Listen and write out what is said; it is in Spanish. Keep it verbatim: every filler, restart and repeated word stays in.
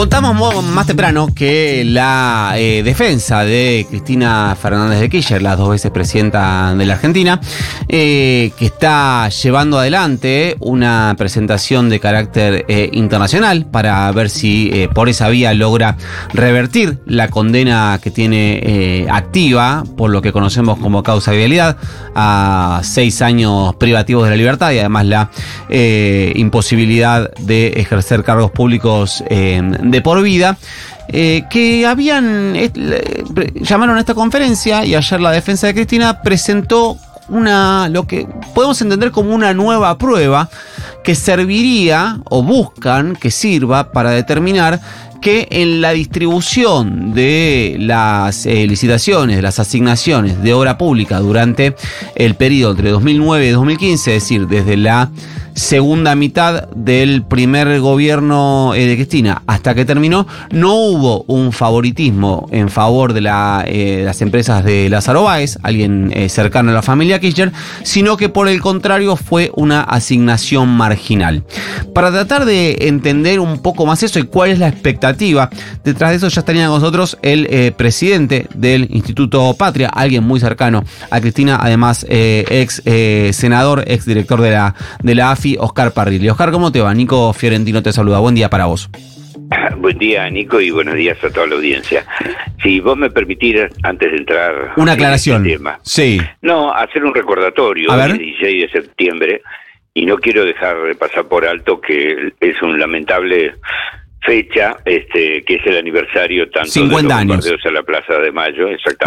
Contamos más temprano que la eh, defensa de Cristina Fernández de Kirchner, las dos veces presidenta de la Argentina, eh, que está llevando adelante una presentación de carácter eh, internacional para ver si eh, por esa vía logra revertir la condena que tiene eh, activa, por lo que conocemos como causa de vialidad, a seis años privativos de la libertad y además la eh, imposibilidad de ejercer cargos públicos eh, de por vida, eh, que habían eh, llamaron a esta conferencia y ayer la defensa de Cristina presentó una, lo que podemos entender como una nueva prueba que serviría o buscan que sirva para determinar que en la distribución de las eh, licitaciones, de las asignaciones de obra pública durante el periodo entre dos mil nueve y dos mil quince, es decir, desde la segunda mitad del primer gobierno eh, de Cristina hasta que terminó, no hubo un favoritismo en favor de la, eh, las empresas de Lázaro Báez, alguien eh, cercano a la familia Kirchner, sino que por el contrario fue una asignación marginal. Para tratar de entender un poco más eso y cuál es la expectativa, detrás de eso ya estaría con nosotros el eh, presidente del Instituto Patria, alguien muy cercano a Cristina, además eh, ex eh, senador, ex director de la, de la A F I, Oscar Parrilli. Oscar, ¿cómo te va? Nico Fiorentino te saluda. Buen día para vos. Buen día, Nico, y buenos días a toda la audiencia. Si vos me permitieras, antes de entrar... Una aclaración. Este tema, sí. No, hacer un recordatorio. A ver. El dieciséis de septiembre, y no quiero dejar de pasar por alto que es un lamentable fecha, este, que es el aniversario tanto de los bombardeos a la Plaza de Mayo, exactamente.